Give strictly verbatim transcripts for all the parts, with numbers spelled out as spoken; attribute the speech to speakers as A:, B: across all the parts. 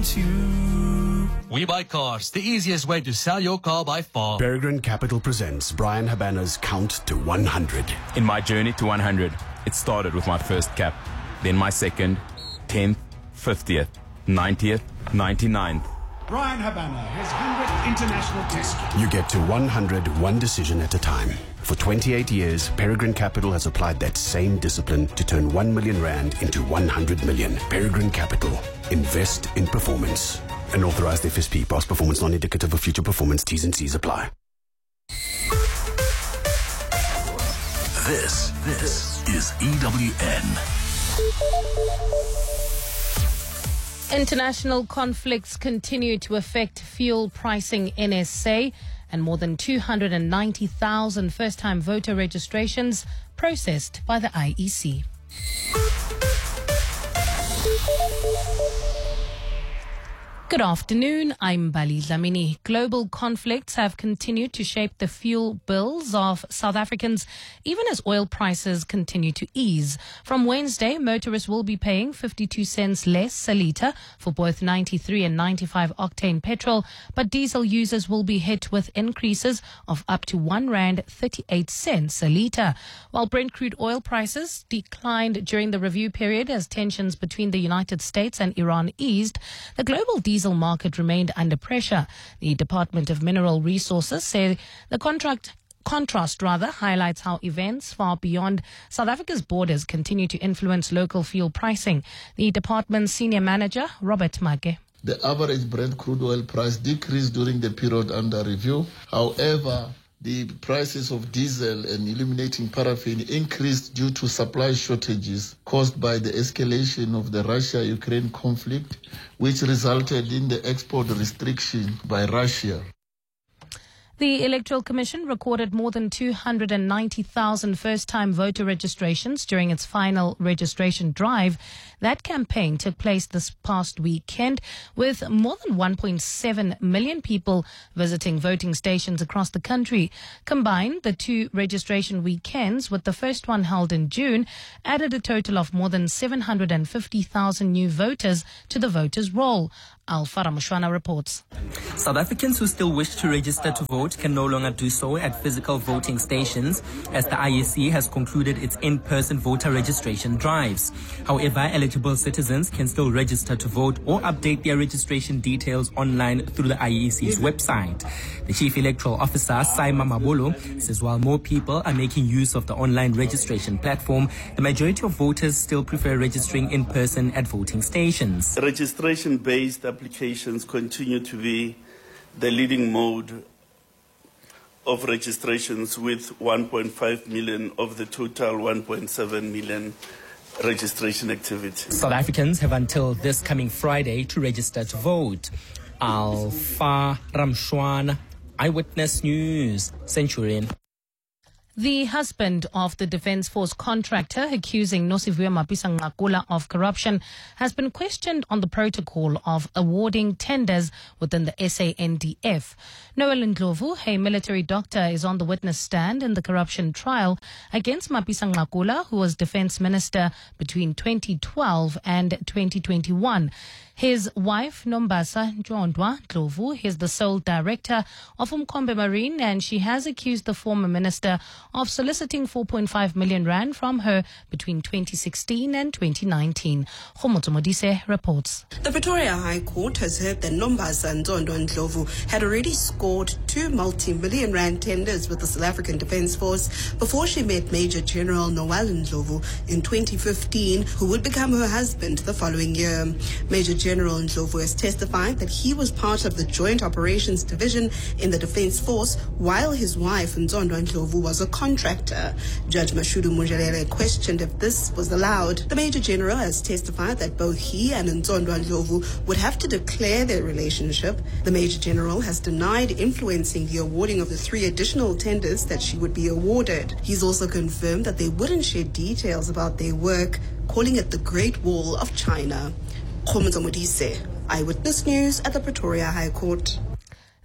A: you.
B: We Buy Cars, the easiest way to sell your car by far.
C: Peregrine Capital presents Brian Habana's Count to one hundred.
D: In my journey to one hundred, it started with my first cap, then my second, tenth, fiftieth, ninetieth, ninety-ninth.
E: Brian Habana, his one hundredth international test.
C: You get to one hundred one decision at a time. For twenty-eight years, Peregrine Capital has applied that same discipline to turn one million rand into one hundred million. Peregrine Capital. Invest in performance. An authorized F S P. Past performance non-indicative of future performance. T's and C's apply.
A: This, this is E W N.
F: International conflicts continue to affect fuel pricing, N S A, and more than two hundred ninety thousand first-time voter registrations processed by the I E C. Good afternoon, I'm Bali Dlamini. Global conflicts have continued to shape the fuel bills of South Africans, even as oil prices continue to ease. From Wednesday, motorists will be paying fifty-two cents less a litre for both ninety-three and ninety-five octane petrol, but diesel users will be hit with increases of up to one rand thirty-eight cents a litre. While Brent crude oil prices declined during the review period as tensions between the United States and Iran eased, the global diesel diesel market remained under pressure. The Department of Mineral Resources say the contract contrast rather highlights how events far beyond South Africa's borders continue to influence local fuel pricing. The department's senior manager, Robert Make.
G: The average Brent crude oil price decreased during the period under review. However, the prices of diesel and illuminating paraffin increased due to supply shortages caused by the escalation of the Russia-Ukraine conflict, which resulted in the export restriction by Russia.
F: The Electoral Commission recorded more than two hundred ninety thousand first-time voter registrations during its final registration drive. That campaign took place this past weekend, with more than one point seven million people visiting voting stations across the country. Combined, the two registration weekends, with the first one held in June, added a total of more than seven hundred fifty thousand new voters to the voters' roll. Alpha Ramushwana reports.
H: South Africans who still wish to register to vote can no longer do so at physical voting stations, as the I E C has concluded its in-person voter registration drives. However, eligible citizens can still register to vote or update their registration details online through the I E C's website. The Chief Electoral Officer, Saima Mabolo, says while more people are making use of the online registration platform, the majority of voters still prefer registering in person at voting stations.
I: Registration-based applications continue to be the leading mode of registrations, with one point five million of the total one point seven million registration activity.
H: South Africans have until this coming Friday to register to vote. Alpha Ramshwana, Eyewitness News, Centurion.
F: The husband of the Defence Force contractor accusing Nosiviwe Mapisa-Nqakula of corruption has been questioned on the protocol of awarding tenders within the S A N D F. Noel Ndlovu, a military doctor, is on the witness stand in the corruption trial against Mapisa-Nqakula, who was Defence Minister between twenty twelve and twenty twenty-one. His wife, Nombasa Njondwa Ndlovu, is the sole director of Umkhombe Marine, and she has accused the former minister of soliciting four point five million rand from her between twenty sixteen and twenty nineteen. Khomotso Modise reports.
J: The Pretoria High Court has heard that Nombasa Njondwa Ndlovu had already scored two multi-million rand tenders with the South African Defence Force before she met Major General Noel Ndlovu in twenty fifteen, who would become her husband the following year. Major General Ndlovu has testified that he was part of the Joint Operations Division in the Defence Force, while his wife, Nzondwa Ndlovu, was a contractor. Judge Mashudu Mujalele questioned if this was allowed. The Major General has testified that both he and Nzondwa Ndlovu would have to declare their relationship. The Major General has denied influencing the awarding of the three additional tenders that she would be awarded. He's also confirmed that they wouldn't share details about their work, calling it the Great Wall of China. Khomotso Modise, Eyewitness News at the Pretoria High Court.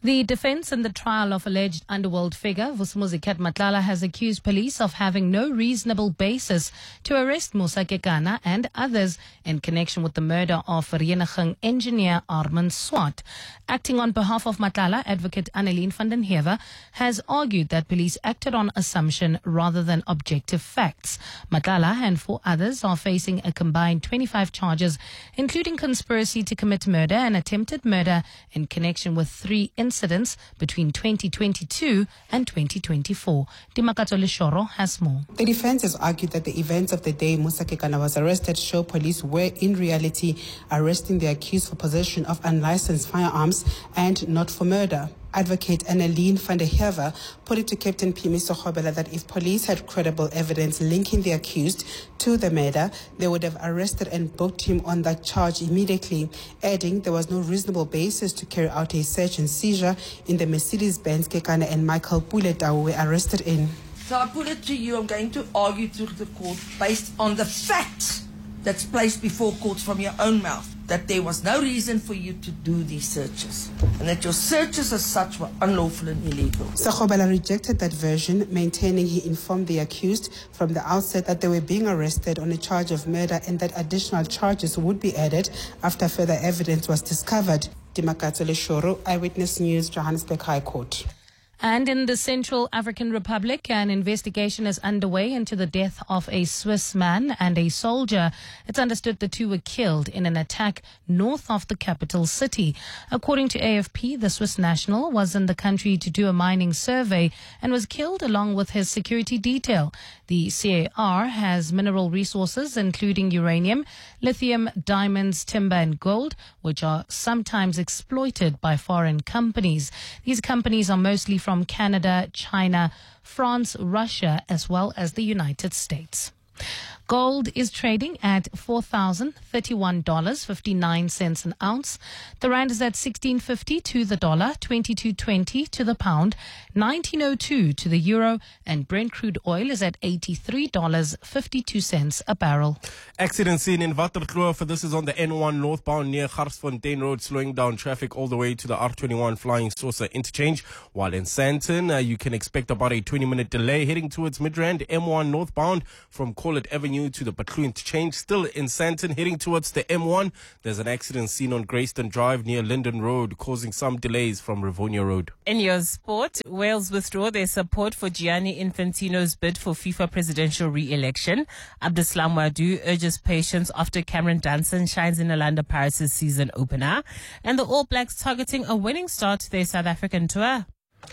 F: The defense in the trial of alleged underworld figure Vusumuzi Matlala has accused police of having no reasonable basis to arrest Musa Kekana and others in connection with the murder of Vereeniging engineer Armand Swart. Acting on behalf of Matlala, advocate Annelien van den Heever has argued that police acted on assumption rather than objective facts. Matlala and four others are facing a combined twenty-five charges, including conspiracy to commit murder and attempted murder in connection with three incidents incidents between twenty twenty-two and twenty twenty-four. Dimakato Leshoro has more.
K: The defense has argued that the events of the day Musa Kekana was arrested show police were in reality arresting the accused for possession of unlicensed firearms and not for murder. Advocate Annelien van der Heever put it to Captain Phimiso Kgobela that if police had credible evidence linking the accused to the murder, they would have arrested and booked him on that charge immediately, adding there was no reasonable basis to carry out a search and seizure in the Mercedes-Benz Kekana and Michael Puletau were arrested in.
L: So I put it to you, I'm going to argue to the court based on the facts that's placed before courts from your own mouth, that there was no reason for you to do these searches, and that your searches as such were unlawful and illegal.
K: Kgobela rejected that version, maintaining he informed the accused from the outset that they were being arrested on a charge of murder and that additional charges would be added after further evidence was discovered. Dimakato Leshoro, Eyewitness News, Johannesburg High Court.
F: And in the Central African Republic, an investigation is underway into the death of a Swiss man and a soldier. It's understood the two were killed in an attack north of the capital city. According to A F P, the Swiss national was in the country to do a mining survey and was killed along with his security detail. The C A R has mineral resources including uranium, lithium, diamonds, timber and gold, which are sometimes exploited by foreign companies. These companies are mostly from from Canada, China, France, Russia, as well as the United States. Gold is trading at four thousand thirty-one dollars and fifty-nine cents an ounce. The rand is at sixteen fifty to the dollar, twenty-two twenty to the pound, nineteen oh two to the euro, and Brent crude oil is at eighty-three dollars and fifty-two cents a barrel.
M: Accident scene in Waterkloof. This is on the N one northbound near Garsfontein Road, slowing down traffic all the way to the R twenty-one Flying Saucer interchange. While in Sandton, uh, you can expect about a twenty-minute delay heading towards Midrand, M one northbound from Corlett Avenue to the Patlu interchange. Still in Sandton, heading towards the M one, there's an accident scene on Greyston Drive near Linden Road, causing some delays from Rivonia Road.
N: In your sport, Wales withdraw their support for Gianni Infantino's bid for FIFA presidential re-election. Abdeslam Wadu urges patience after Cameron Danson shines in Orlando Pirates' season opener. And the All Blacks targeting a winning start to their South African tour.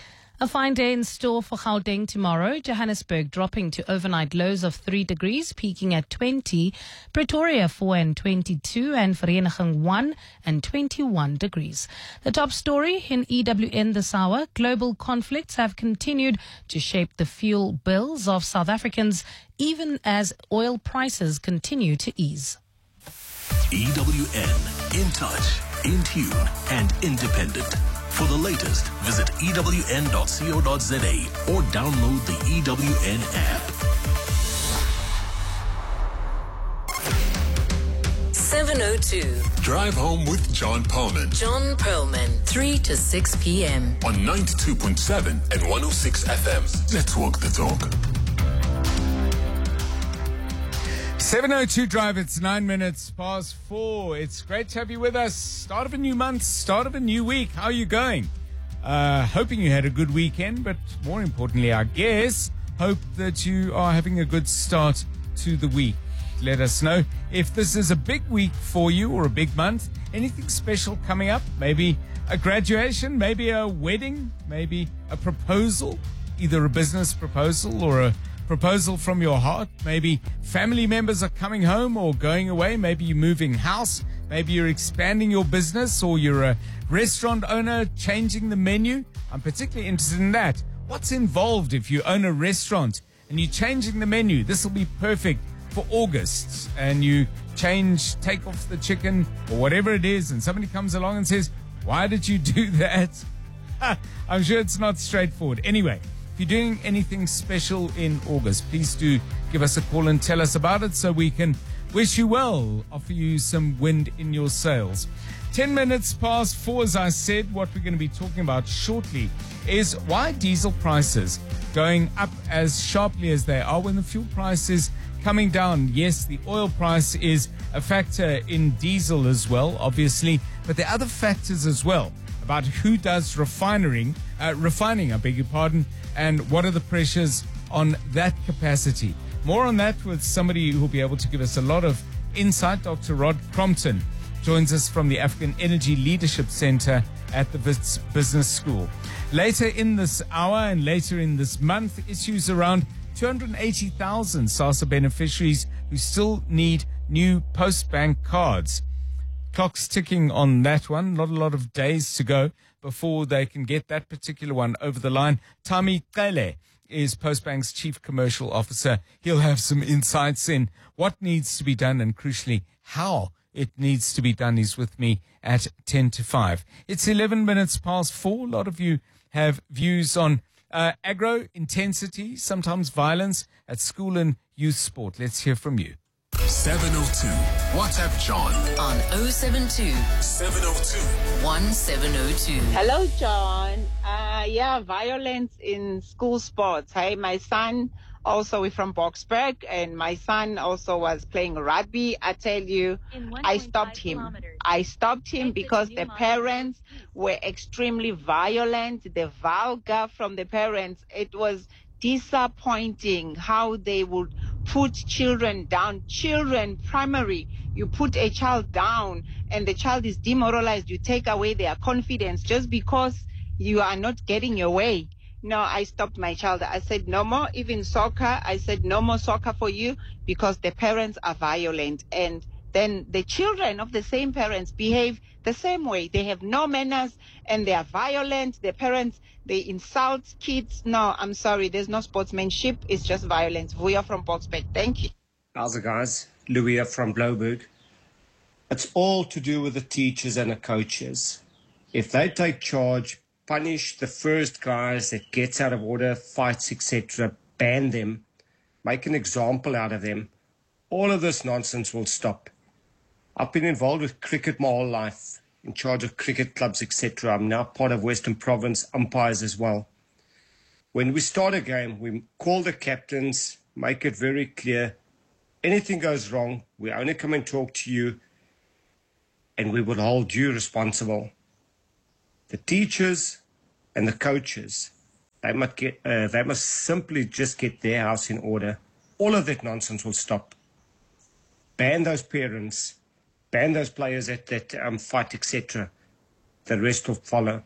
N: A fine day in store for Gauteng tomorrow. Johannesburg dropping to overnight lows of three degrees, peaking at twenty. Pretoria four and twenty-two, and Vereeniging one and twenty-one degrees. The top story in E W N this hour: global conflicts have continued to shape the fuel bills of South Africans, even as oil prices continue to ease.
A: E W N, in touch, in tune, and independent. For the latest, visit E W N dot co dot za or download the E W N app.
O: seven oh two.
P: Drive Home with John Perlman.
O: John Perlman, three to six p.m.
P: on ninety-two point seven and one oh six F M. Let's walk the talk.
Q: seven oh two Drive, it's nine minutes past four. It's great to have you with us. Start of a new month, start of a new week. How are you going? Uh, hoping you had a good weekend, but more importantly, I guess, hope that you are having a good start to the week. Let us know if this is a big week for you or a big month. Anything special coming up? Maybe a graduation, maybe a wedding, maybe a proposal, either a business proposal or a proposal from your heart. Maybe family members are coming home or going away. Maybe you're moving house. Maybe you're expanding your business, or you're a restaurant owner changing the menu. I'm particularly interested in that. What's involved if you own a restaurant and you're changing the menu? This will be perfect for August. And you change, take off the chicken or whatever it is, and somebody comes along and says, why did you do that? I'm sure it's not straightforward. Anyway, if you're doing anything special in August, please do give us a call and tell us about it so we can wish you well, offer you some wind in your sails. Ten minutes past four, as I said, what we're going to be talking about shortly is why diesel prices going up as sharply as they are when the fuel price is coming down. Yes, the oil price is a factor in diesel as well, obviously, but there are other factors as well about who does refining, uh, refining, I beg your pardon, and what are the pressures on that capacity. More on that with somebody who will be able to give us a lot of insight. Doctor Rod Crompton joins us from the African Energy Leadership Center at the Wits Business School. Later in this hour and later in this month, issues around two hundred eighty thousand SASSA beneficiaries who still need new Postbank cards. Clock's ticking on that one. Not a lot of days to go before they can get that particular one over the line. Tami Qele is Postbank's Chief Commercial Officer. He'll have some insights in what needs to be done and, crucially, how it needs to be done. He's with me at ten to five. It's eleven minutes past four. A lot of you have views on uh, agro intensity, sometimes violence at school and youth sport. Let's hear from you.
P: seven oh two. WhatsApp John
O: on oh seven two,
P: seven oh two,
O: one seven oh two.
R: Hello, John. Uh, yeah, violence in school sports. Hey, my son also is from Boksburg, and my son also was playing rugby. I tell you, I stopped him. I stopped him because the parents were extremely violent, the vulgar from the parents. It was disappointing how they would put children down. Children, primary, you put a child down and the child is demoralized. You take away their confidence just because you are not getting your way. No, I stopped my child. I said, no more, even soccer. I said, no more soccer for you because the parents are violent. And then the children of the same parents behave the same way. They have no manners and they are violent. The parents, they insult kids. No, I'm sorry. There's no sportsmanship. It's just violence. We are from Boksburg. Thank you.
S: How's it, guys? Louis from Blouberg. It's all to do with the teachers and the coaches. If they take charge, punish the first guys that gets out of order, fights, et cetera, ban them, make an example out of them, all of this nonsense will stop. I've been involved with cricket my whole life, in charge of cricket clubs, et cetera. I'm now part of Western Province umpires as well. When we start a game, we call the captains, make it very clear, anything goes wrong, we only come and talk to you, and we will hold you responsible. The teachers and the coaches, they must get, uh, they must simply just get their house in order. All of that nonsense will stop. Ban those parents, ban those players that, that um, fight, et cetera. The rest will follow.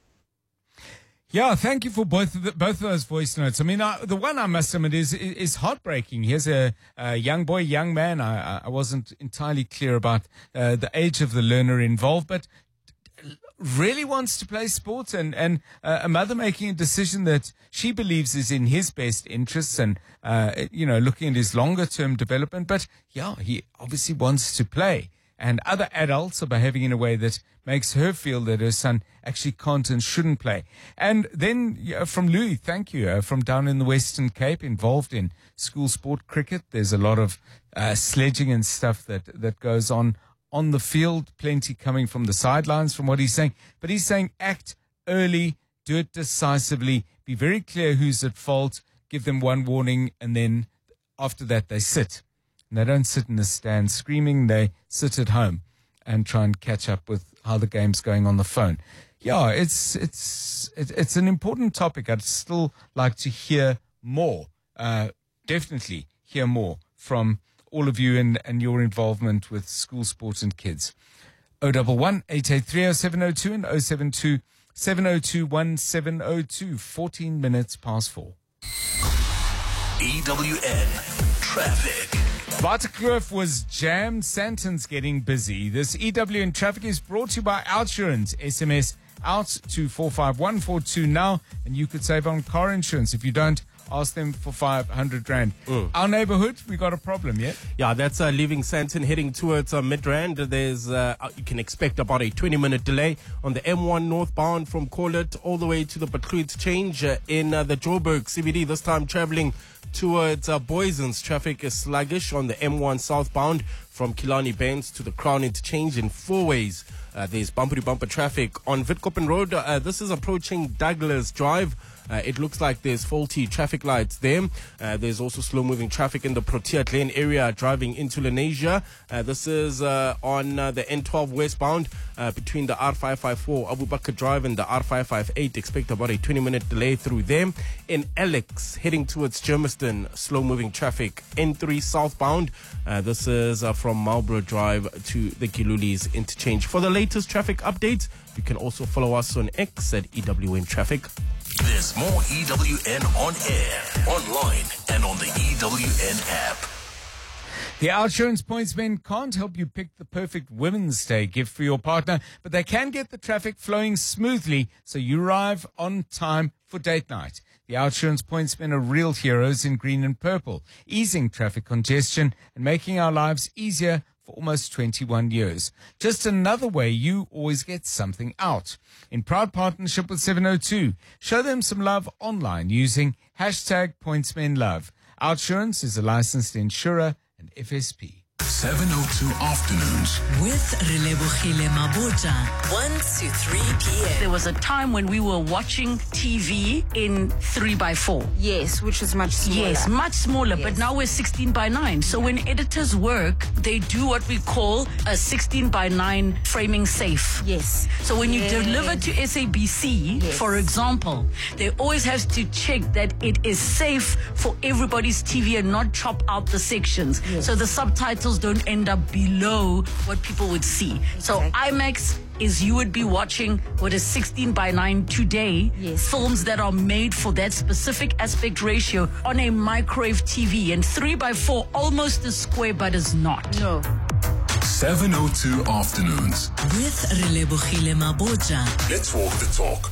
Q: Yeah, thank you for both of the, both of those voice notes. I mean, I, the one I must admit is is heartbreaking. Here's a, a young boy, young man. I, I wasn't entirely clear about uh, the age of the learner involved, but really wants to play sports, and, and uh, a mother making a decision that she believes is in his best interests and, uh, you know, looking at his longer term development. But yeah, he obviously wants to play. And other adults are behaving in a way that makes her feel that her son actually can't and shouldn't play. And then yeah, from Louis, thank you, uh, from down in the Western Cape, involved in school sport cricket. There's a lot of uh, sledging and stuff that, that goes on on the field, plenty coming from the sidelines from what he's saying. But he's saying act early, do it decisively, be very clear who's at fault, give them one warning, and then after that they sit. And they don't sit in the stand screaming, they sit at home and try and catch up with how the game's going on the phone. Yeah, it's it's it, it's an important topic. I'd still like to hear more, uh, definitely hear more from all of you and, and your involvement with school sports and kids. oh one one, eight eight three, oh seven oh two and oh seven two, seven oh two, one seven oh two, fourteen minutes past four.
A: E W N Traffic.
Q: Waterkloof was jammed. Sandton's getting busy. This E W N Traffic is brought to you by Outsurance. S M S out to four five one four two now, and you could save on car insurance. If you don't, ask them for five hundred rand.
M: Mm.
Q: Our neighborhood, we got a problem, yeah?
M: Yeah, that's uh, leaving Sandton heading towards uh, Midrand. There's, uh, you can expect about a twenty minute delay on the M one northbound from Corlet all the way to the Batlu interchange uh, in uh, the Joburg C B D. This time traveling towards uh, Boysons. Traffic is sluggish on the M one southbound from Killarney Bends to the Crown interchange in four ways. Uh, there's bumper-to-bumper traffic on Witkoppen Road. Uh, this is approaching Douglas Drive. Uh, it looks like there's faulty traffic lights there. Uh, there's also slow-moving traffic in the Protea Glen area driving into Lenasia. Uh, this is uh, on uh, the N twelve westbound uh, between the R five five four Abu Bakr Drive and the R five five eight. Expect about a twenty minute delay through them. In Alex, heading towards Germiston, slow-moving traffic. N three southbound. Uh, this is uh, from Marlborough Drive to the Gilulis interchange. For the latest traffic updates, you can also follow us on X at E W N Traffic.
A: There's more E W N on air, online, and on the E W N app.
Q: The Outsurance Pointsmen can't help you pick the perfect Women's Day gift for your partner, but they can get the traffic flowing smoothly so you arrive on time for date night. The Outsurance Pointsmen are real heroes in green and purple, easing traffic congestion and making our lives easier for almost twenty-one years. Just another way you always get something out. In proud partnership with seven oh two, show them some love online using hashtag PointsmenLove. Outsurance is a licensed insurer and F S P.
P: seven oh two Afternoons.
O: With Relebogile Mabota. one to three p.m.
T: There was a time when we were watching T V in three by four.
U: Yes, which is much smaller.
T: Yes, much smaller,
U: Yes.
T: but now we're sixteen by nine. So when editors work, they do what we call a sixteen by nine framing safe.
U: Yes.
T: So when you
U: Yes.
T: deliver to S A B C,
U: Yes.
T: for example, they always have to check that it is safe for everybody's T V and not chop out the sections.
U: Yes.
T: So the subtitles don't end up below what people would see. So IMAX is you would be watching what is sixteen by nine today,
U: Yes.
T: films that are made for that specific aspect ratio on a microwave T V, and three by four almost is square but is not.
U: No.
P: seven oh two Afternoons.
O: With Relebogile Mabota.
P: Let's walk the talk.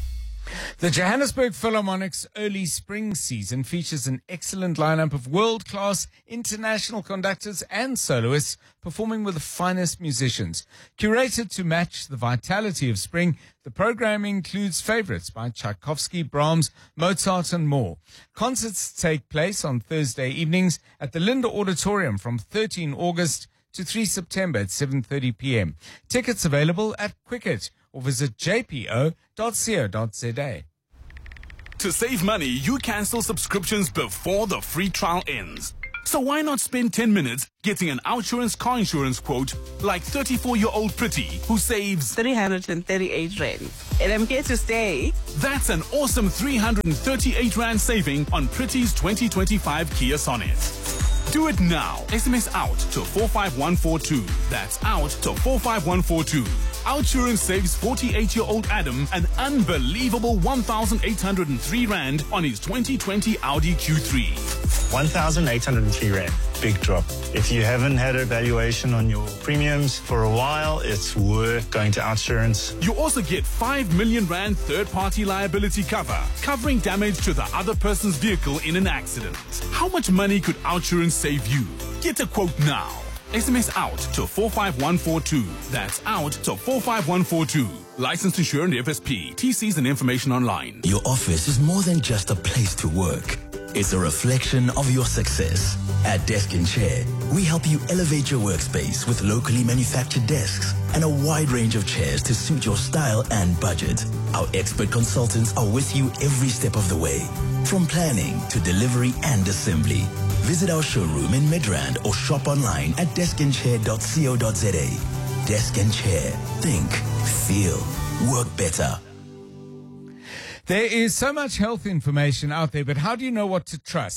Q: The Johannesburg Philharmonic's early spring season features an excellent lineup of world-class international conductors and soloists performing with the finest musicians. Curated to match the vitality of spring, the program includes favorites by Tchaikovsky, Brahms, Mozart and more. Concerts take place on Thursday evenings at the Linda Auditorium from thirteenth August to three September at seven thirty p.m. Tickets available at Quicket or visit j p o dot co dot z a.
A: To save money, you cancel subscriptions before the free trial ends. So why not spend ten minutes getting an Outsurance car insurance quote like thirty-four-year-old Pretty who saves
V: three hundred thirty-eight rand. And I'm here to stay.
A: That's an awesome three hundred thirty-eight rand saving on Pretty's twenty twenty-five Kia Sonet. Do it now. S M S out to four five one four two. That's out to four five one four two. Outsurance saves forty-eight-year-old Adam an unbelievable one thousand eight hundred three rand on his twenty twenty Audi Q three.
W: one thousand eight hundred three rand. Big drop. If you haven't had a valuation on your premiums for a while, it's worth going to Outsurance.
A: You also get five million rand third-party liability cover, covering damage to the other person's vehicle in an accident. How much money could Outsurance save you? Get a quote now. S M S out to four five one four two. That's out to four five one four two. Licensed insurer and F S P. T Cs and information online.
X: Your office is more than just a place to work. It's a reflection of your success. At Desk and Chair, we help you elevate your workspace with locally manufactured desks and a wide range of chairs to suit your style and budget. Our expert consultants are with you every step of the way, from planning to delivery and assembly. Visit our showroom in Midrand or shop online at desk and chair dot co dot z a. Desk and Chair. Think, feel, work better.
Q: There is so much health information out there, but how do you know what to trust?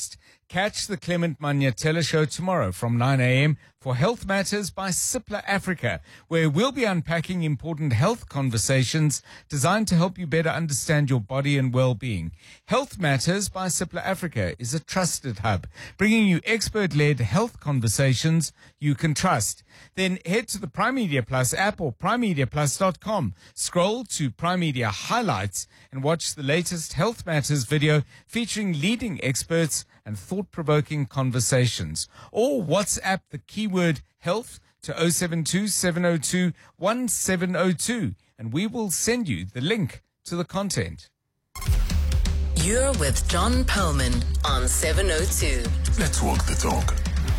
Q: Catch the Clement Magnatella Show tomorrow from nine a.m. for Health Matters by Cipla Africa, where we'll be unpacking important health conversations designed to help you better understand your body and well-being. Health Matters by Cipla Africa is a trusted hub, bringing you expert-led health conversations you can trust. Then head to the Prime Media Plus app or prime media plus dot com. Scroll to Prime Media Highlights and watch the latest Health Matters video featuring leading experts and thought-provoking conversations. Or WhatsApp the keyword health to oh seven two, seven oh two, one seven oh two and we will send you the link to the content.
O: You're with John Perlman on seven oh two.
P: Let's walk the talk.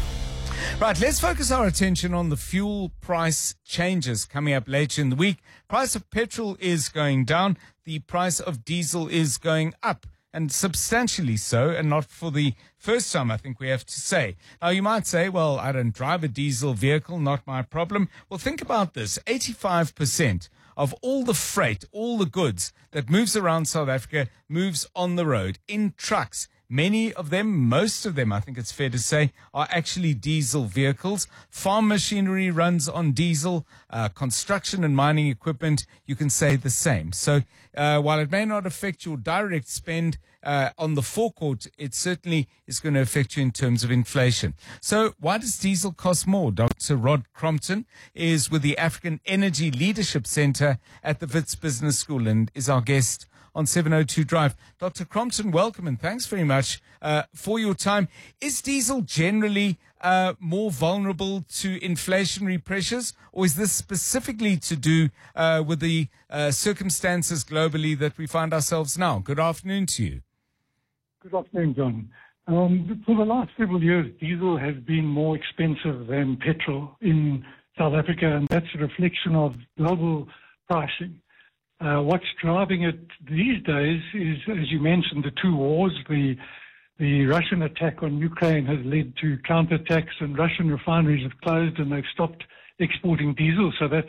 Q: Right, let's focus our attention on the fuel price changes coming up later in the week. Price of petrol is going down. The price of diesel is going up, and substantially so, and not for the first time, I think we have to say. Now, you might say, well, I don't drive a diesel vehicle, not my problem. Well, think about this. eighty-five percent of all the freight, all the goods that moves around South Africa moves on the road in trucks. Many of them, most of them, I think it's fair to say, are actually diesel vehicles. Farm machinery runs on diesel. Uh, construction and mining equipment, you can say the same. So uh, while it may not affect your direct spend uh, on the forecourt, it certainly is going to affect you in terms of inflation. So why does diesel cost more? Doctor Rod Crompton is with the African Energy Leadership Center at the Wits Business School and is our guest on seven oh two Drive. Doctor Crompton, welcome and thanks very much uh, for your time. Is diesel generally uh, more vulnerable to inflationary pressures, or is this specifically to do uh, with the uh, circumstances globally that we find ourselves now? Good afternoon to you.
B: Good afternoon, John. Um, for the last several years, diesel has been more expensive than petrol in South Africa, and that's a reflection of global pricing. Uh, what's driving it these days is, as you mentioned, the two wars. The the Russian attack on Ukraine has led to counterattacks, and Russian refineries have closed and they've stopped exporting diesel. So that's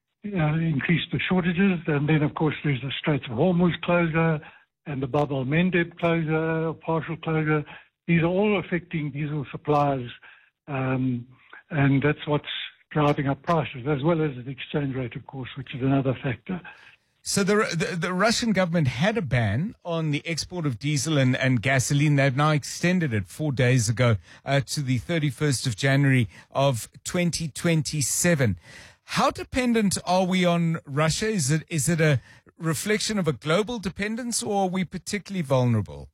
B: uh, increased the shortages. And then, of course, there's the Straits of Hormuz closure and the Bab el-Mandeb closure, partial closure. These are all affecting diesel supplies, um, and that's what's driving up prices, as well as the exchange rate, of course, which is another factor.
Q: So the, the the Russian government had a ban on the export of diesel and, and gasoline. They've now extended it four days ago uh, to the thirty-first of January of twenty twenty-seven. How dependent are we on Russia? Is it is it a reflection of a global dependence, or are we particularly vulnerable?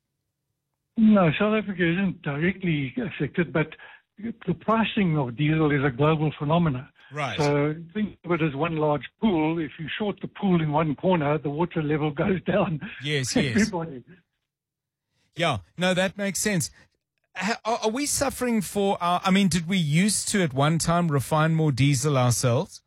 B: No, South Africa isn't directly affected, but the pricing of diesel is a global phenomenon.
Q: Right.
B: So think of it as one large pool. If you short the pool in one corner, the water level goes down.
Q: Yes, yes.
B: Everybody.
Q: Yeah, no, that makes sense. Are, are we suffering for our, I mean, did we used to at one time refine more diesel ourselves?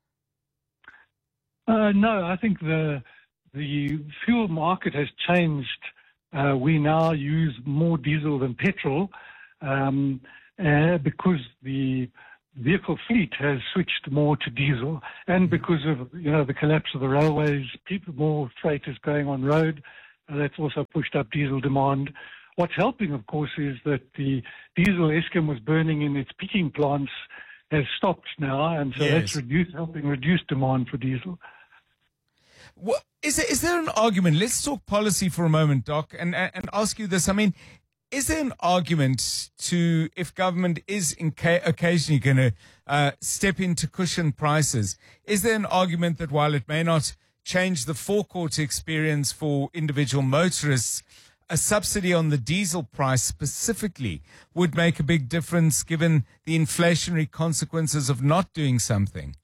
B: Uh, no, I think the the fuel market has changed. Uh, we now use more diesel than petrol um, uh, because the vehicle fleet has switched more to diesel, and because of you know the collapse of the railways, people more freight is going on road, and that's also pushed up diesel demand. What's helping, of course, is that the diesel Eskom was burning in its peaking plants has stopped now, and so
Q: Yes.
B: that's reduce, helping reduce demand for diesel.
Q: What, is there, is there an argument? Let's talk policy for a moment, Doc, and, and, and ask you this. I mean, is there an argument to, if government is in ca- occasionally going to uh, step in to cushion prices, is there an argument that while it may not change the forecourt experience for individual motorists, a subsidy on the diesel price specifically would make a big difference given the inflationary consequences of not doing something?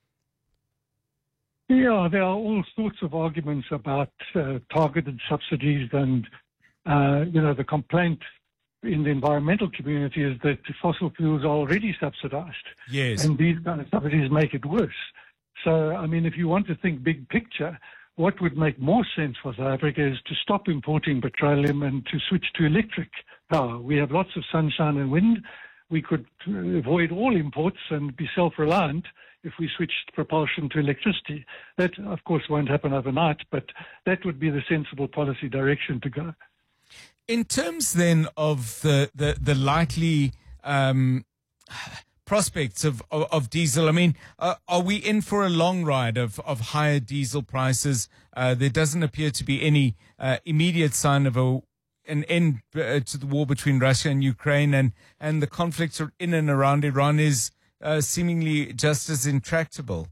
B: Yeah, there are all sorts of arguments about uh, targeted subsidies, and uh, you know the complaint in the environmental community is that fossil fuels are already subsidized.
Q: Yes.
B: And these kind of subsidies make it worse. So, I mean, if you want to think big picture, what would make more sense for South Africa is to stop importing petroleum and to switch to electric power. We have lots of sunshine and wind. We could avoid all imports and be self-reliant if we switched propulsion to electricity. That, of course, won't happen overnight, but that would be the sensible policy direction to go.
Q: In terms then of the, the, the likely um, prospects of, of, of diesel, I mean, uh, are we in for a long ride of, of higher diesel prices? Uh, there doesn't appear to be any uh, immediate sign of a, an end uh, to the war between Russia and Ukraine, and, and the conflict in and around Iran is uh, seemingly just as intractable.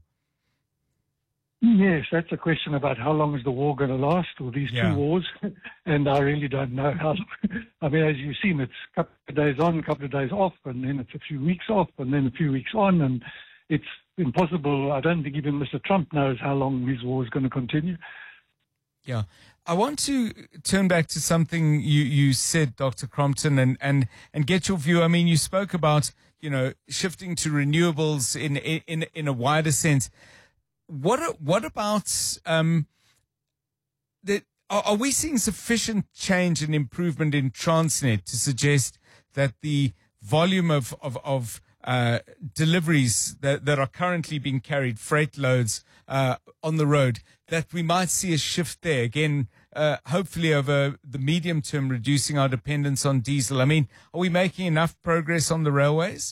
B: Yes, that's a question about how long is the war going to last, or these
Q: Yeah.
B: two wars, and I really don't know how long. I mean, as you've seen, it's a couple of days on, a couple of days off, and then it's a few weeks off, and then a few weeks on, and it's impossible. I don't think even Mister Trump knows how long this war is going to continue.
Q: Yeah. I want to turn back to something you, you said, Doctor Crompton, and, and, and get your view. I mean, you spoke about, you know, shifting to renewables in, in, in a wider sense. What what about um, the, are, are we seeing sufficient change and improvement in Transnet to suggest that the volume of of, of uh, deliveries that, that are currently being carried, freight loads uh, on the road, that we might see a shift there again, uh, hopefully over the medium term, reducing our dependence on diesel? I mean, are we making enough progress on the railways?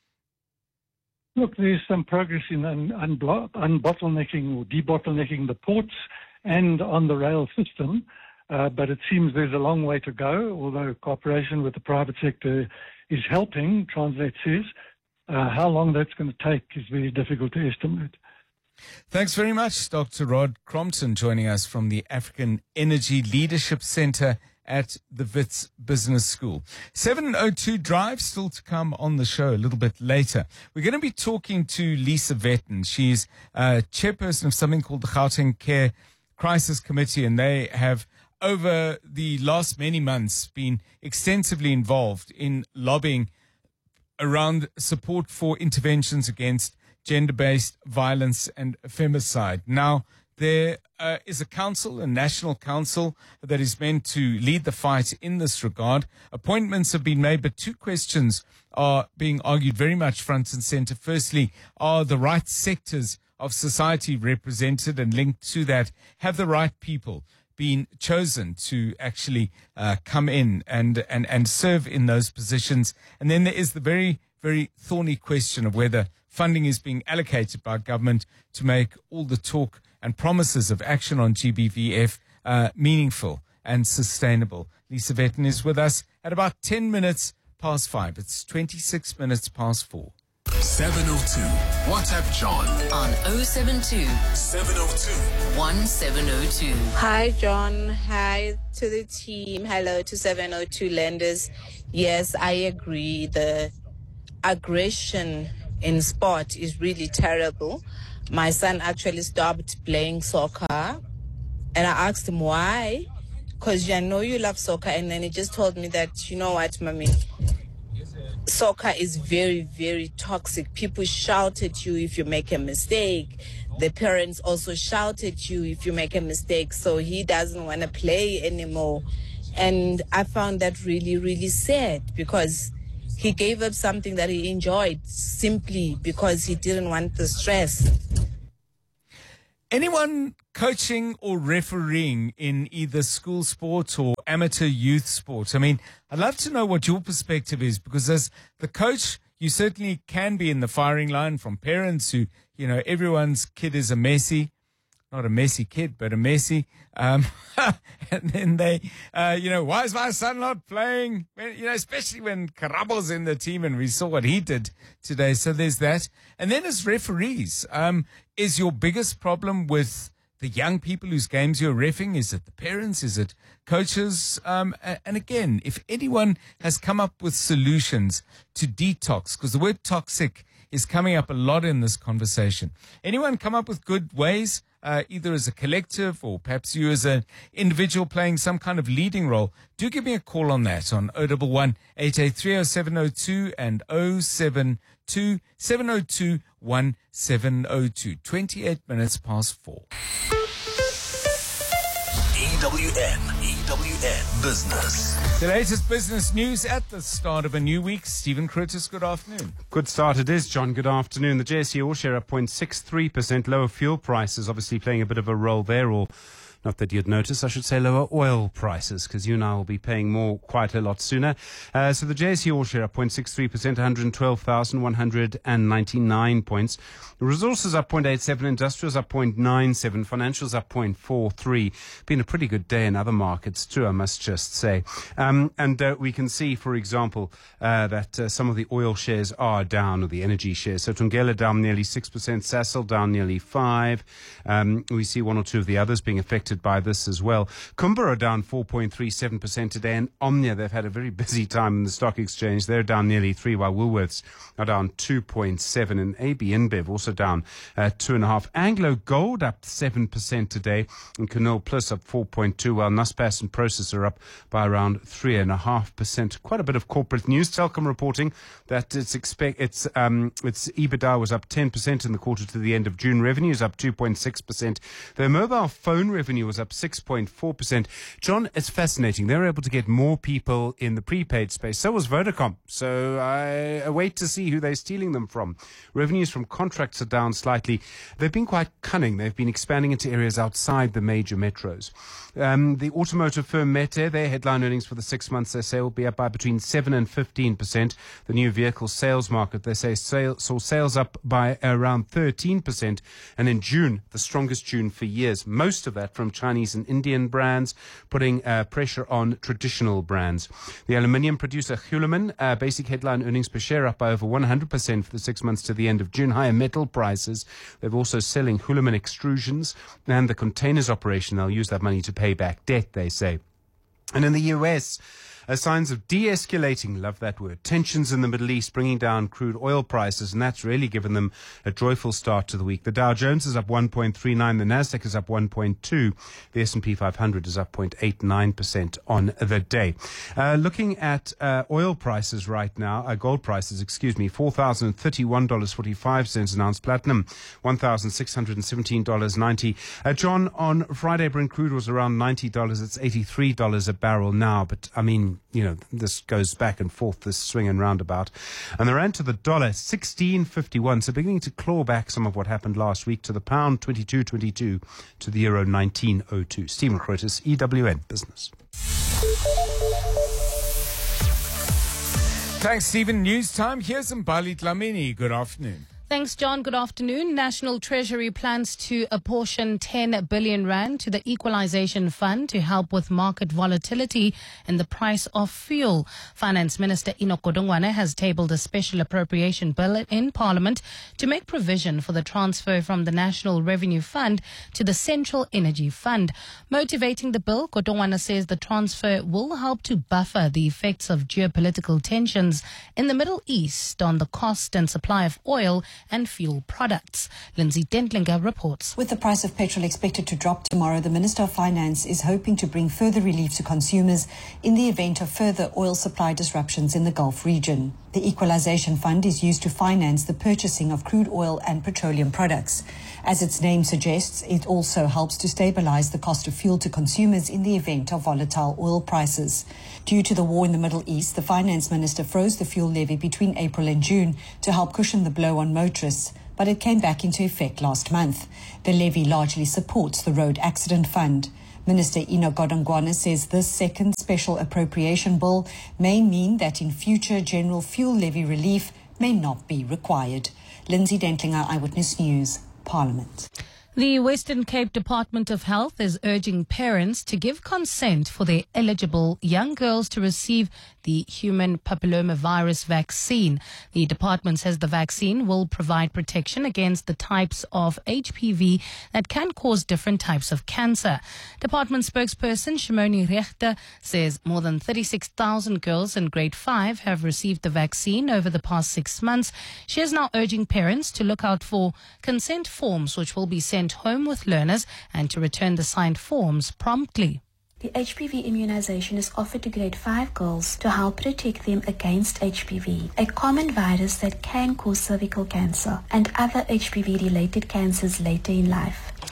B: Look, there's some progress in un- unblo- unbottlenecking or debottlenecking the ports and on the rail system, uh, but it seems there's a long way to go, although cooperation with the private sector is helping, Transnet says. Uh, how long that's going to take is very difficult to estimate.
Q: Thanks very much, Doctor Rod Crompton, joining us from the African Energy Leadership Centre at the Wits Business School. seven oh two Drive, still to come on the show a little bit later. We're going to be talking to Lisa Vetten. She's uh, chairperson of something called the Gauteng Care Crisis Committee, and they have, over the last many months, been extensively involved in lobbying around support for interventions against gender-based violence and femicide. Now, there uh, is a council, a national council, that is meant to lead the fight in this regard. Appointments have been made, but two questions are being argued very much front and center. Firstly, are the right sectors of society represented and linked to that? Have the right people been chosen to actually uh, come in and, and, and serve in those positions? And then there is the very, very thorny question of whether funding is being allocated by government to make all the talk and promises of action on G B V F uh, meaningful and sustainable. Lisa Vetten is with us at about ten minutes past five. It's twenty-six minutes past four.
P: seven oh two. WhatsApp John
O: on oh seven two,
P: seven oh two,
O: one seven oh two.
C: Hi, John. Hi to the team. Hello to seven oh two lenders. Yes, I agree. The aggression in sport is really terrible. My son actually stopped playing soccer, and I asked him why, because I know you love soccer, and then he just told me that, you know what, mommy, soccer is very, very toxic. People shout at you if you make a mistake. The parents also shout at you if you make a mistake, so he doesn't want to play anymore. And I found that really, really sad, because he gave up something that he enjoyed simply because he didn't want the stress.
Q: Anyone coaching or refereeing in either school sports or amateur youth sports? I mean, I'd love to know what your perspective is, because as the coach, you certainly can be in the firing line from parents who, you know, everyone's kid is a Messi. Not a messy kid, but a Messi. Um, and then they, uh, you know, why is my son not playing? When, you know, especially when Karabo's in the team, and we saw what he did today. So there's that. And then as referees, um, is your biggest problem with the young people whose games you're reffing? Is it the parents? Is it coaches? Um, and again, if anyone has come up with solutions to detox, because the word toxic is coming up a lot in this conversation. Anyone come up with good ways? Uh, either as a collective or perhaps you as an individual playing some kind of leading role, do give me a call on that on oh one one, eight eight three, oh seven oh two and oh seven two, seven oh two, one seven oh two. twenty-eight minutes past four.
A: E W N, E W N Business.
Q: The latest business news at the start of a new week. Stephen Curtis, good afternoon.
D: Good start it is, John. Good afternoon. The J S E All share up zero point six three percent. Lower fuel prices obviously playing a bit of a role there, or Not that you'd notice, I should say lower oil prices, because you and I will be paying more quite a lot sooner. Uh, so the J S E All Share up zero point six three percent, one hundred twelve thousand one hundred ninety-nine points. Resources up zero point eight seven, Industrials up zero point nine seven, Financials up zero point four three. Been a pretty good day in other markets too, I must just say. Um, and uh, we can see, for example, uh, that uh, some of the oil shares are down, or the energy shares. So Thungela down nearly six percent, Sasol down nearly five. Um, we see one or two of the others being affected by this as well. Kumba are down four point three seven percent today, and Omnia, they've had a very busy time in the stock exchange. They're down nearly three, while Woolworths are down two point seven, and A B InBev also down uh, two and a half. Anglo Gold up seven percent today, and Canal Plus up four point two, while Naspers and Prosus are up by around three and a half percent. Quite a bit of corporate news. Telkom reporting that it's expect its um its EBITDA was up ten percent in the quarter to the end of June. Revenues up two point six percent. Their mobile phone revenue was up six point four percent. John, it's fascinating. They were able to get more people in the prepaid space. So was Vodacom. So I await to see who they're stealing them from. Revenues from contracts are down slightly. They've been quite cunning. They've been expanding into areas outside the major metros. Um, the automotive firm Mete, their headline earnings for the six months, they say, will be up by between seven and fifteen percent. The new vehicle sales market, they say, sale, saw sales up by around thirteen percent. And in June, the strongest June for years. Most of that from Chinese and Indian brands, putting uh, pressure on traditional brands. The aluminium producer Hulamin, uh, basic headline earnings per share up by over one hundred percent for the six months to the end of June. Higher metal prices. They're also selling Hulamin extrusions and the containers operation. They'll use that money to pay back debt, they say. And in the U S, Uh, signs of de-escalating, love that word, tensions in the Middle East bringing down crude oil prices, and that's really given them a joyful start to the week. The Dow Jones is up one point three nine, the Nasdaq is up one point two, the S and P five hundred is up zero point eight nine percent on the day. Uh, looking at uh, oil prices right now, uh, gold prices, excuse me, four thousand thirty-one dollars and forty-five cents an ounce, platinum one thousand six hundred seventeen dollars and ninety cents. Uh, John, on Friday, Brent crude was around ninety dollars, it's eighty-three dollars a barrel now, but I mean, you know, this goes back and forth, this swing and roundabout. And the rand to the dollar, sixteen fifty-one, so beginning to claw back some of what happened last week. To the pound, twenty-two twenty-two, to the euro, nineteen oh two. Stephen Crotus, E W N Business.
Q: Thanks, Stephen. News time. Here's Mbali Dlamini. Good afternoon.
F: Thanks, John. Good afternoon. National Treasury plans to apportion ten billion rand to the Equalization Fund to help with market volatility in the price of fuel. Finance Minister Enoch Godongwana has tabled a special appropriation bill in Parliament to make provision for the transfer from the National Revenue Fund to the Central Energy Fund. Motivating the bill, Godongwana says the transfer will help to buffer the effects of geopolitical tensions in the Middle East on the cost and supply of oil and fuel products. Lindsay Dentlinger reports.
E: With the price of petrol expected to drop tomorrow, the Minister of Finance is hoping to bring further relief to consumers in the event of further oil supply disruptions in the Gulf region. The Equalization Fund is used to finance the purchasing of crude oil and petroleum products. As its name suggests, it also helps to stabilize the cost of fuel to consumers in the event of volatile oil prices. Due to the war in the Middle East, the Finance Minister froze the fuel levy between April and June to help cushion the blow on motorists, but it came back into effect last month. The levy largely supports the Road Accident Fund. Minister Enoch Godongwana says this second special appropriation bill may mean that in future general fuel levy relief may not be required. Lindsay Dentlinger, Eyewitness News, Parliament.
F: The Western Cape Department of Health is urging parents to give consent for their eligible young girls to receive the human papillomavirus vaccine. The department says the vaccine will provide protection against the types of H P V that can cause different types of cancer. Department spokesperson Shimoni Rechter says more than thirty-six thousand girls in grade five have received the vaccine over the past six months. She is now urging parents to look out for consent forms which will be sent home with learners and to return the signed forms promptly.
G: The H P V immunization is offered to grade five girls to help protect them against H P V, a common virus that can cause cervical cancer and other H P V-related cancers later in life.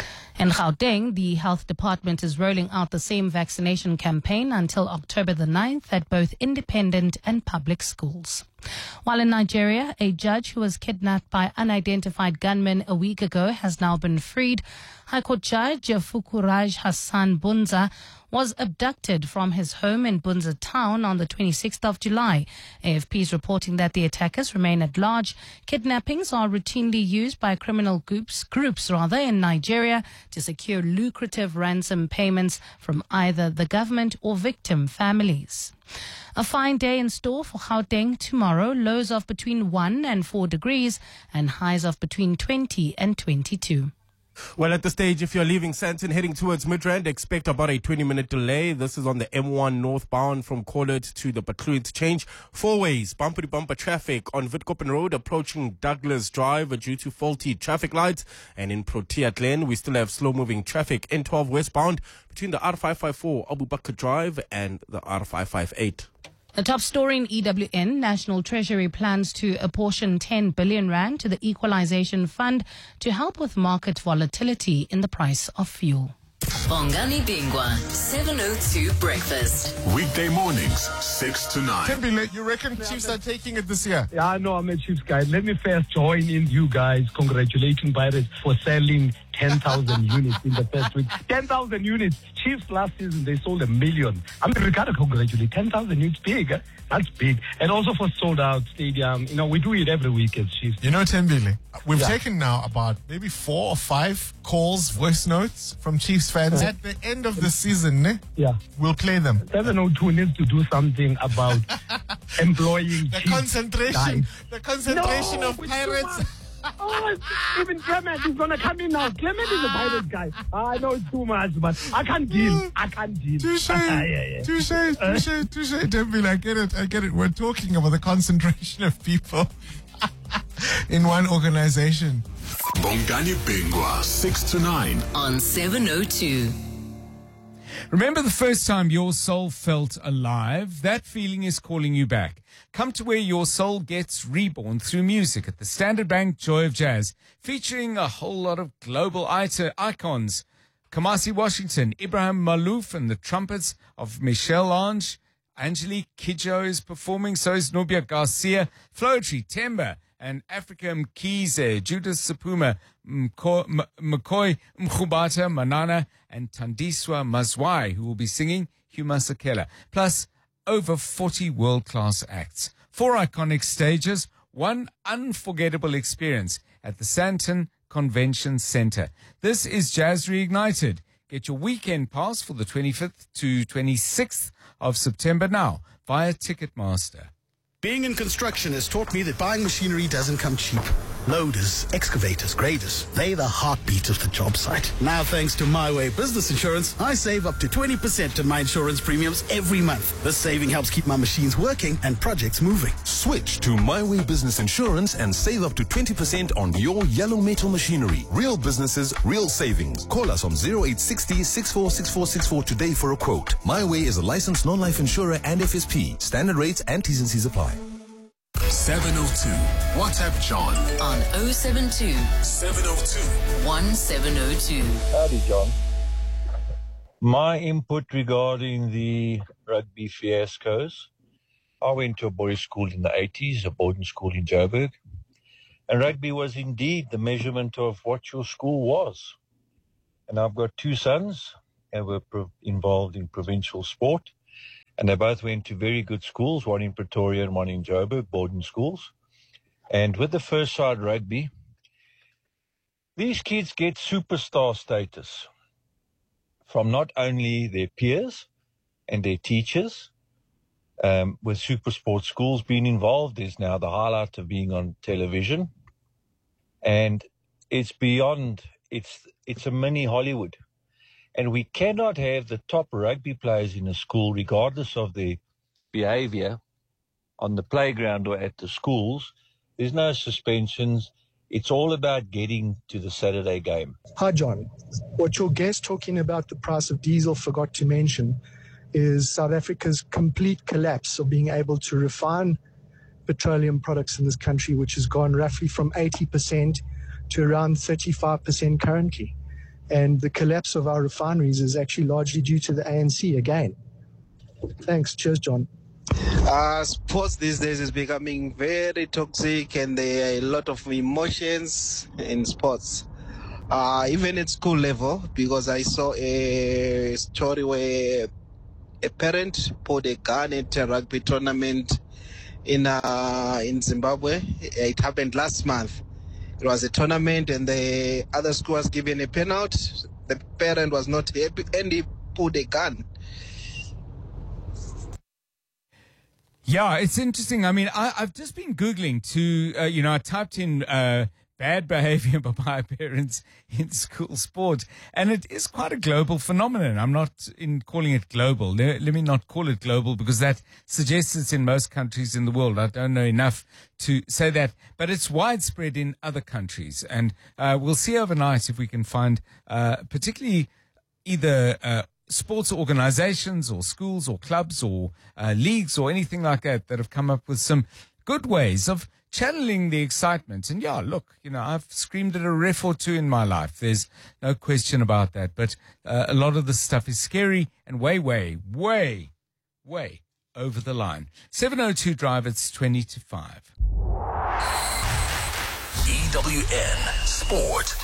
F: In Gauteng, the health department is rolling out the same vaccination campaign until October the ninth at both independent and public schools. While in Nigeria, a judge who was kidnapped by unidentified gunmen a week ago has now been freed. High Court Judge Fukuraj Hassan Bunza was abducted from his home in Bunza town on the twenty-sixth of July. A F P is reporting that the attackers remain at large. Kidnappings are routinely used by criminal groups, groups rather, in Nigeria to secure lucrative ransom payments from either the government or victim families. A fine day in store for Gauteng tomorrow. Lows of between one and four degrees and highs of between twenty and twenty-two.
M: Well, at the stage, if you're leaving Sandton heading towards Midrand, expect about a twenty-minute delay. This is on the M one northbound from Coolert to the Patlu interchange. Four ways, bumper-to-bumper traffic on Witkoppen Road approaching Douglas Drive due to faulty traffic lights. And in Protea Glen, we still have slow-moving traffic N twelve westbound between the R five five four Abu Bakr Drive and the R five five eight.
F: The top story in E W N, National Treasury plans to apportion ten billion rand to the Equalization Fund to help with market volatility in the price of fuel.
O: Bongani Bingwa, seven oh two Breakfast.
P: Weekday mornings, six to nine.
H: Tembile, you reckon Chiefs are taking it this year?
I: Yeah, I know I'm a Chiefs guy. Let me first join in you guys congratulating Pirates for selling ten thousand units in the first week. ten thousand units. Chiefs last season, they sold a million. I mean, we got to congratulate. ten thousand units, big. Eh? That's big. And also for sold out stadium. You know, we do it every week as Chiefs.
H: You know, Tembile, we've
I: Yeah.
H: taken now about maybe four or five calls, voice notes from Chiefs fans.
I: Uh-huh.
H: At the end of the season, eh,
I: Yeah.
H: we'll play them.
I: seven oh two needs to do something about employing
H: The
I: Chiefs
H: concentration,
I: guys.
H: the concentration
I: No,
H: of
I: it's
H: Pirates.
I: too much. Oh, even Clement is going to come in now. Clement is a Pirates guy. I know it's too much, but I can't deal. I can't deal.
H: Touche,
I: yeah, yeah.
H: touche, touche, touche, Tembile, I get it, I get it. We're talking about the concentration of people in one organization.
P: Bongani Bingwa, six to nine.
O: On seven oh two.
Q: Remember the first time your soul felt alive? That feeling is calling you back. Come to where your soul gets reborn through music at the Standard Bank Joy of Jazz, featuring a whole lot of global ita- icons. Kamasi Washington, Ibrahim Malouf and the trumpets of Michelle Ange. Angelique Kidjo is performing, so is Nubia Garcia, Floetry, Temba, and Africa Mkize, Judith Sapuma, Mko- M- McCoy Mkhubata, Manana, and Tandiswa Mazwai, who will be singing Huma Sakela. Plus, over forty world-class acts. Four iconic stages, one unforgettable experience at the Sandton Convention Center. This is Jazz Reignited. Get your weekend pass for the twenty-fifth to twenty-sixth of September now via Ticketmaster.
J: Being in construction has taught me that buying machinery doesn't come cheap. Loaders, excavators, graders, they're the heartbeat of the job site. Now, thanks to My Way Business Insurance, I save up to twenty percent on my insurance premiums every month. This saving helps keep my machines working and projects moving.
A: Switch to My Way Business Insurance and save up to twenty percent on your yellow metal machinery. Real businesses, real savings. Call us on zero eight six zero, six four six four six four today for a quote. My Way is a licensed non-life insurer and F S P. Standard rates and T's and C's apply.
P: seven oh two. WhatsApp John.
O: On oh seven two,
P: seven oh two.
O: one seven oh two.
U: Howdy, John. My input regarding the rugby fiascos. I went to a boys' school in the eighties, a boarding school in Joburg. And rugby was indeed the measurement of what your school was. And I've got two sons and were pro- involved in provincial sport. And they both went to very good schools, one in Pretoria and one in Joburg, boarding schools. And with the first side rugby, these kids get superstar status from not only their peers and their teachers. Um, with super sport schools being involved, there's now the highlight of being on television. And it's beyond, it's it's a mini Hollywood. And we cannot have the top rugby players in a school, regardless of their behavior, on the playground or at the schools. There's no suspensions. It's all about getting to the Saturday game.
Y: Hi, John. What your guest talking about the price of diesel forgot to mention is South Africa's complete collapse of being able to refine petroleum products in this country, which has gone roughly from eighty percent to around thirty-five percent currently. And the collapse of our refineries is actually largely due to the A N C again. Thanks. Cheers, John.
K: Uh, sports these days is becoming very toxic, and there are a lot of emotions in sports. Uh, even at school level, because I saw a story where a parent pulled a gun at a rugby tournament in uh, in Zimbabwe. It happened last month. It was a tournament, and the other school was given a penalty. The parent was not happy, and he pulled a gun.
Q: Yeah, it's interesting. I mean, I, I've just been Googling to, uh, you know, I typed in uh, bad behavior by my parents in school sport, and it is quite a global phenomenon. I'm not in calling it global. Let, let me not call it global, because that suggests it's in most countries in the world. I don't know enough to say that, but it's widespread in other countries. And uh, we'll see overnight if we can find uh, particularly either uh, sports organizations or schools or clubs or uh, leagues or anything like that that have come up with some good ways of channeling the excitement. And yeah, look, you know, I've screamed at a ref or two in my life. There's no question about that. But uh, a lot of this stuff is scary and way, way, way, way over the line. seven oh two Drive, it's twenty to five.
A: E W N Sport.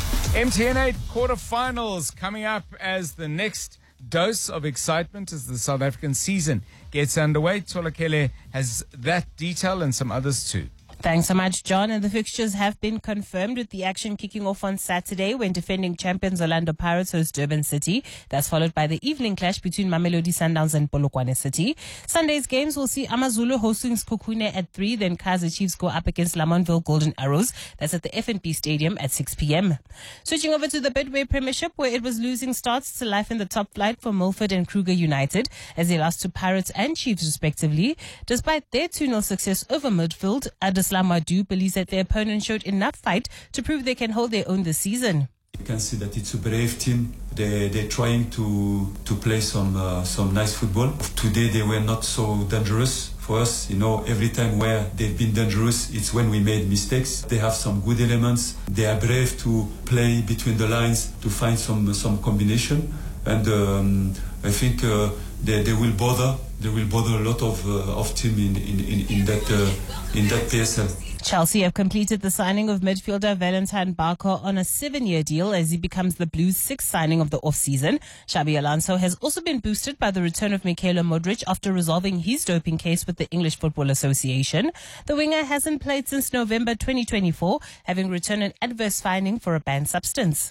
Q: M T N eight quarterfinals coming up as the next dose of excitement as the South African season gets underway. Tolakele has that detail and some others too.
L: Thanks so much, John. And the fixtures have been confirmed, with the action kicking off on Saturday when defending champions Orlando Pirates host Durban City. That's followed by the evening clash between Mamelodi Sundowns and Polokwane City. Sunday's games will see Amazulu hosting Skokune at three, then Kaizer Chiefs go up against Lamontville Golden Arrows. That's at the F N B Stadium at six p.m. Switching over to the Betway Premiership, where it was losing starts to life in the top flight for Milford and Kruger United as they lost to Pirates and Chiefs respectively. Despite their two nil success over Midfield, Adeslam Madu believes that their opponent showed enough fight to prove they can hold their own this season.
N: You can see that it's a brave team. They, they're trying to to play some uh, some nice football. Today they were not so dangerous for us. You know, every time where they've been dangerous, it's when we made mistakes. They have some good elements. They are brave to play between the lines, to find some some combination. And um, I think uh, they, they will bother. They will bother a lot of uh, of team in in, in, in that uh, in that P S L.
L: Chelsea have completed the signing of midfielder Valentine Barker on a seven-year deal as he becomes the Blues' sixth signing of the off-season. Xabi Alonso has also been boosted by the return of Mikhailo Modric after resolving his doping case with the English Football Association. The winger hasn't played since November twenty twenty-four, having returned an adverse finding for a banned substance.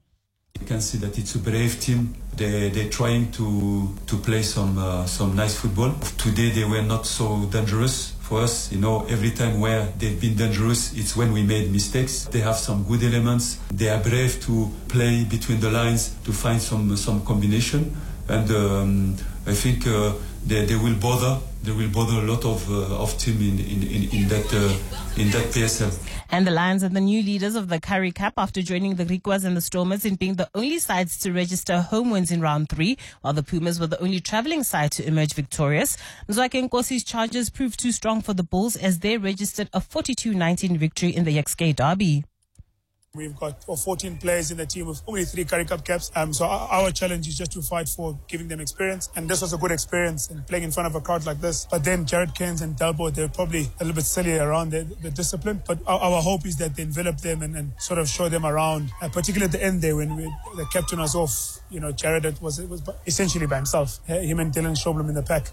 N: You can see that it's a brave team. They they're trying to to play some uh, some nice football. Today they were not so dangerous for us. You know, every time where they've been dangerous, it's when we made mistakes. They have some good elements. They are brave to play between the lines, to find some some combination. And um, I think uh, they they will bother. They will bother a lot of uh, of team in in in, in that uh, in that P S L.
L: And the Lions are the new leaders of the Currie Cup after joining the Griquas and the Stormers in being the only sides to register home wins in round three, while the Pumas were the only travelling side to emerge victorious. Mzwakhe Nkosi's Chargers proved too strong for the Bulls as they registered a forty-two nineteen victory in the Yexke Derby.
R: We've got fourteen players in the team with only three Currie Cup caps. Um, so our, our challenge is just to fight for giving them experience. And this was a good experience in playing in front of a crowd like this. But then Jared Keynes and Dalbo, they're probably a little bit silly around the, the discipline. But our, our hope is that they envelop them and, and sort of show them around, uh, particularly at the end there when we, the captain was off. You know, Jared was, was essentially by himself. Him and Dylan Shoblum in the pack.